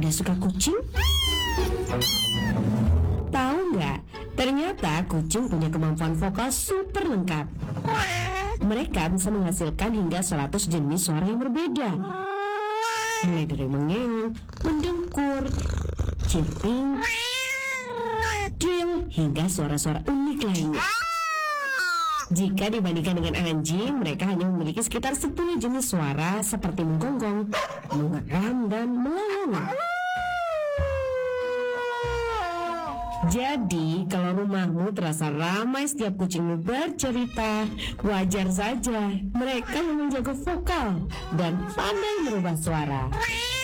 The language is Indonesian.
pada suka kucing? Tahu nggak? Ternyata kucing punya kemampuan vokal super lengkap. Mereka bisa menghasilkan hingga 100 jenis suara yang berbeda. Mulai dari mengeong, mendengkur, chirping, trill, hingga suara-suara unik lainnya. Jika dibandingkan dengan anjing, mereka hanya memiliki sekitar 10 jenis suara seperti menggonggong, mengeram, dan melolong. Jadi, kalau rumahmu terasa ramai setiap kucingmu bercerita, wajar saja. Mereka memang jago vokal dan pandai merubah suara.